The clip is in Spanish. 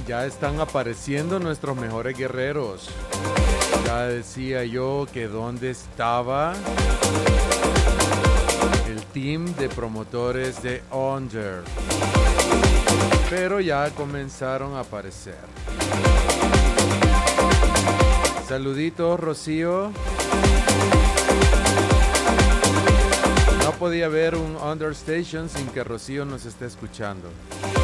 ya están apareciendo nuestros mejores guerreros. Ya decía yo que dónde estaba el team de promotores de Under, pero ya comenzaron a aparecer. Saluditos, Rocío. No podía haber un Understation sin que Rocío nos esté escuchando.